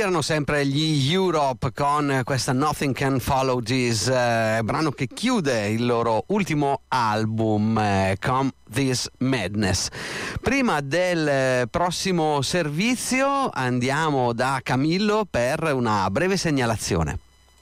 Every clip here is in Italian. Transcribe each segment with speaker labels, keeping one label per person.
Speaker 1: erano sempre gli Europe con questa Nothing Can Follow This, brano che chiude il loro ultimo album, Come This Madness. Prima del prossimo servizio andiamo da Camillo per una breve segnalazione.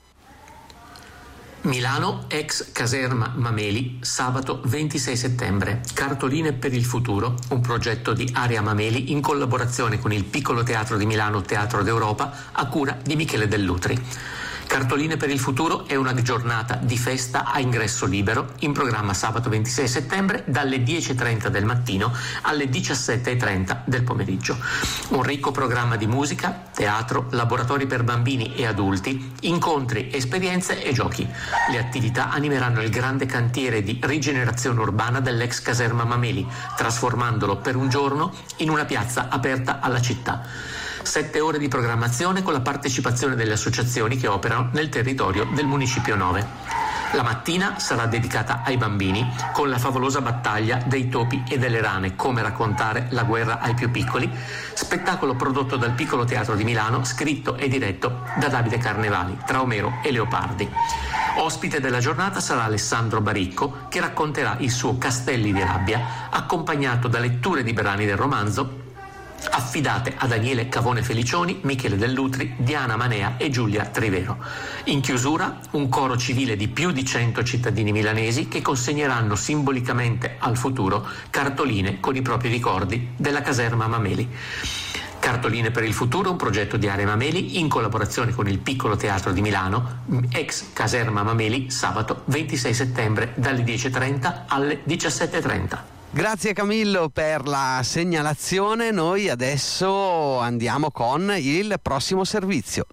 Speaker 2: Milano, ex caserma Mameli, sabato 26 settembre. Cartoline per il futuro, un progetto di Area Mameli in collaborazione con il Piccolo Teatro di Milano Teatro d'Europa a cura di Michele Dell'Utri. Cartoline per il futuro è una giornata di festa a ingresso libero, in programma sabato 26 settembre dalle 10.30 del mattino alle 17.30 del pomeriggio. Un ricco programma di musica, teatro, laboratori per bambini e adulti, incontri, esperienze e giochi. Le attività animeranno il grande cantiere di rigenerazione urbana dell'ex caserma Mameli, trasformandolo per un giorno in una piazza aperta alla città. 7 ore di programmazione con la partecipazione delle associazioni che operano nel territorio del Municipio 9. La mattina sarà dedicata ai bambini con la favolosa battaglia dei topi e delle rane, come raccontare la guerra ai più piccoli, spettacolo prodotto dal Piccolo Teatro di Milano, scritto e diretto da Davide Carnevali, tra Omero e Leopardi. Ospite della giornata sarà Alessandro Baricco, che racconterà il suo Castelli di rabbia, accompagnato da letture di brani del romanzo affidate a Daniele Cavone Felicioni, Michele Dell'Utri, Diana Manea e Giulia Trivero. In chiusura, un coro civile di più di 100 cittadini milanesi che consegneranno simbolicamente al futuro cartoline con i propri ricordi della caserma Mameli. Cartoline per il futuro, un progetto di Area Mameli in collaborazione con il Piccolo Teatro di Milano, ex caserma Mameli, sabato 26 settembre dalle 10.30 alle 17.30.
Speaker 1: Grazie Camillo per la segnalazione. Noi adesso andiamo con il prossimo servizio.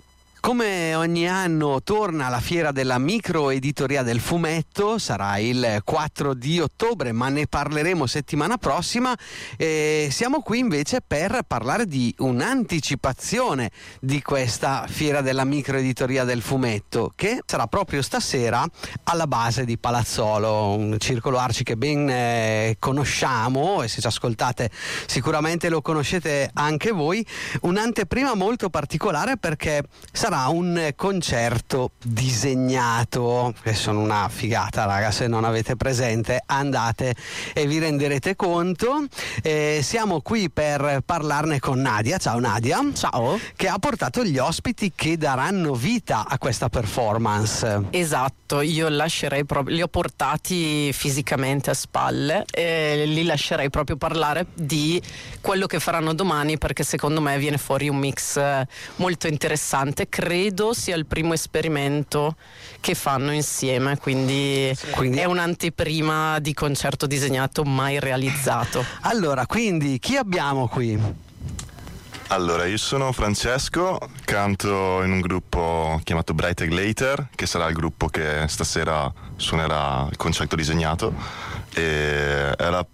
Speaker 1: Come ogni anno torna la fiera della microeditoria del fumetto, sarà il 4 di ottobre, ma ne parleremo settimana prossima. Siamo qui invece per parlare di un'anticipazione di questa fiera della microeditoria del fumetto, che sarà proprio stasera alla base di Palazzolo, un circolo Arci che ben conosciamo, e se ci ascoltate sicuramente lo conoscete anche voi. Un'anteprima molto particolare perché sarà un concerto disegnato, che sono una figata, raga. Se non avete presente, andate e vi renderete conto. Siamo qui per parlarne con Nadia. Ciao Nadia.
Speaker 3: Ciao.
Speaker 1: Che ha portato gli ospiti che daranno vita a questa performance.
Speaker 3: Esatto, io lascerei proprio, li ho portati fisicamente a spalle e li lascerei proprio parlare di quello che faranno domani, perché secondo me viene fuori un mix molto interessante. Credo sia il primo esperimento che fanno insieme, quindi è un'anteprima di concerto disegnato mai realizzato.
Speaker 1: Allora, quindi chi abbiamo qui?
Speaker 4: Allora, io sono Francesco, canto in un gruppo chiamato Bright Egg Later, che sarà il gruppo che stasera suonerà il concerto disegnato. E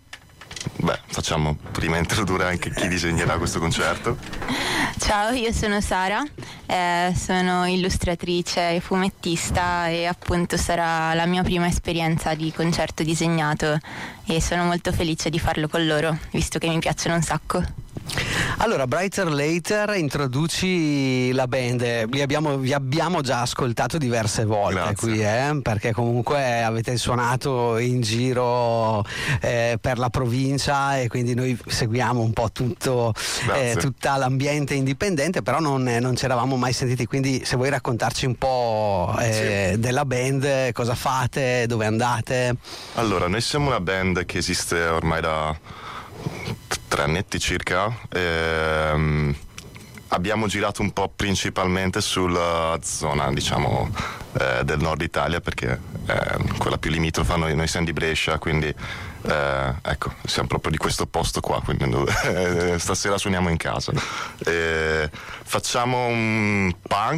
Speaker 4: facciamo prima introdurre anche chi disegnerà questo concerto.
Speaker 5: Ciao, io sono Sara, sono illustratrice e fumettista e appunto sarà la mia prima esperienza di concerto disegnato e sono molto felice di farlo con loro, visto che mi piacciono un sacco.
Speaker 1: Allora, Brighter Later, introduci la band. Vi abbiamo già ascoltato diverse volte. Grazie. Qui, perché comunque avete suonato in giro per la provincia e quindi noi seguiamo un po' tutta l'ambiente indipendente, però non ci eravamo mai sentiti, quindi se vuoi raccontarci un po' della band, cosa fate, dove andate.
Speaker 4: Allora, noi siamo una band che esiste ormai da 3 annetti circa. Abbiamo girato un po' principalmente sulla zona, diciamo, del nord Italia, perché quella più limitrofa. Noi siamo di Brescia, quindi siamo proprio di questo posto qua, quindi stasera suoniamo in casa. Facciamo un punk